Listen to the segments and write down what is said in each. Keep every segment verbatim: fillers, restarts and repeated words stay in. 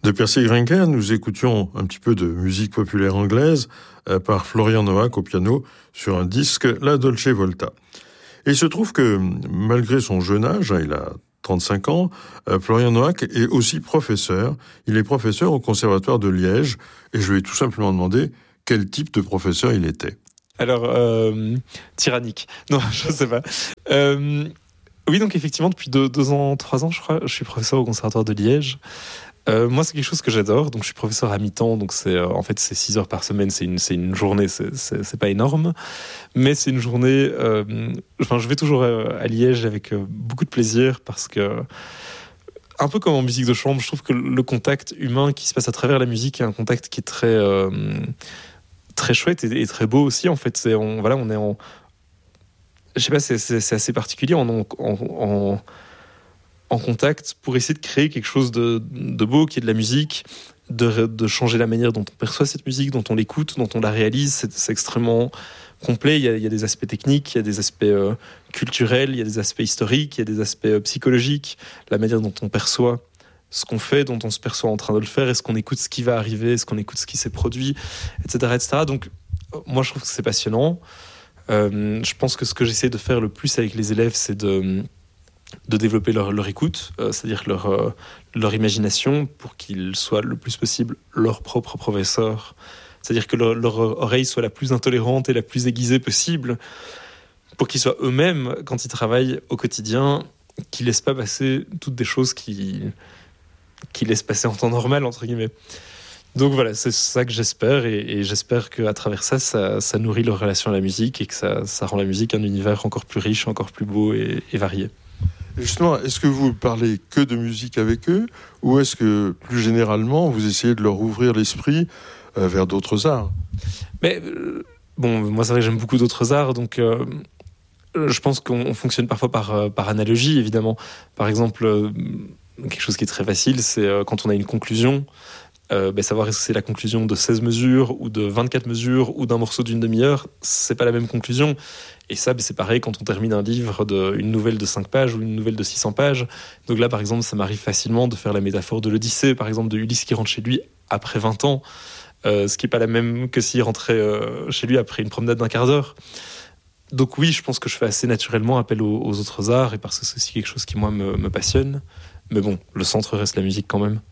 De Percy Grainger, nous écoutions un petit peu de musique populaire anglaise euh, par Florian Noack au piano sur un disque La Dolce Volta. Et il se trouve que malgré son jeune âge, hein, il a trente-cinq ans, euh, Florian Noack est aussi professeur. Il est professeur au Conservatoire de Liège et je lui ai tout simplement demandé quel type de professeur il était. Alors, euh, tyrannique. Non, je sais pas. Euh, oui, donc effectivement, depuis deux, deux ans, trois ans, je crois, je suis professeur au Conservatoire de Liège. Euh, moi, c'est quelque chose que j'adore. Donc, je suis professeur à mi-temps. Donc, c'est euh, en fait, c'est six heures par semaine. C'est une, c'est une journée. C'est, c'est, c'est pas énorme, mais c'est une journée. Euh, enfin, je vais toujours à, à Liège avec euh, beaucoup de plaisir parce que, un peu comme en musique de chambre, je trouve que le contact humain qui se passe à travers la musique est un contact qui est très, euh, très chouette et, et très beau aussi. En fait, c'est on, voilà, on est en, je sais pas, c'est, c'est, c'est assez particulier. On en, en, en en contact pour essayer de créer quelque chose de, de beau, qui est de la musique, de, de changer la manière dont on perçoit cette musique, dont on l'écoute, dont on la réalise. C'est, c'est extrêmement complet. Il y, a, il y a des aspects techniques, il y a des aspects euh, culturels, il y a des aspects historiques, il y a des aspects euh, psychologiques, la manière dont on perçoit ce qu'on fait, dont on se perçoit en train de le faire, est-ce qu'on écoute ce qui va arriver, est-ce qu'on écoute ce qui s'est produit, et cetera, et cetera. Donc, moi, je trouve que c'est passionnant. Euh, je pense que ce que j'essaie de faire le plus avec les élèves, c'est de... de développer leur, leur écoute, euh, c'est-à-dire leur, euh, leur imagination, pour qu'ils soient le plus possible leur propre professeur. C'est-à-dire que leur, leur oreille soit la plus intolérante et la plus aiguisée possible, pour qu'ils soient eux-mêmes, quand ils travaillent au quotidien, qu'ils ne laissent pas passer toutes des choses qui, qui laissent passer en temps normal, entre guillemets. Donc voilà, c'est ça que j'espère, et, et j'espère qu'à travers ça, ça, ça nourrit leur relation à la musique, et que ça, ça rend la musique un univers encore plus riche, encore plus beau et, et varié. Justement, est-ce que vous parlez que de musique avec eux, ou est-ce que, plus généralement, vous essayez de leur ouvrir l'esprit euh, vers d'autres arts ? Mais, euh, bon, moi, c'est vrai que j'aime beaucoup d'autres arts, donc euh, je pense qu'on fonctionne parfois par, euh, par analogie, évidemment. Par exemple, euh, quelque chose qui est très facile, c'est euh, quand on a une conclusion, euh, ben, savoir est-ce que c'est la conclusion de seize mesures, ou de vingt-quatre mesures, ou d'un morceau d'une demi-heure, c'est pas la même conclusion. Et ça, c'est pareil quand on termine un livre, de, une nouvelle de cinq pages ou une nouvelle de six cents pages. Donc là, par exemple, ça m'arrive facilement de faire la métaphore de l'Odyssée, par exemple, de Ulysse qui rentre chez lui après vingt ans, euh, ce qui n'est pas la même que s'il rentrait euh, chez lui après une promenade d'un quart d'heure. Donc oui, je pense que je fais assez naturellement appel aux, aux autres arts, et parce que c'est aussi quelque chose qui, moi, me, me passionne. Mais bon, le centre reste la musique quand même.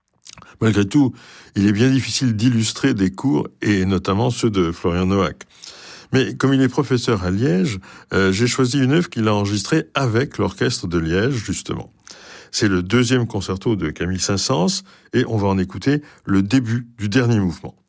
Malgré tout, il est bien difficile d'illustrer des cours, et notamment ceux de Florian Noack. Mais comme il est professeur à Liège, euh, j'ai choisi une œuvre qu'il a enregistrée avec l'orchestre de Liège, justement. C'est le deuxième concerto de Camille Saint-Saëns, et on va en écouter le début du dernier mouvement.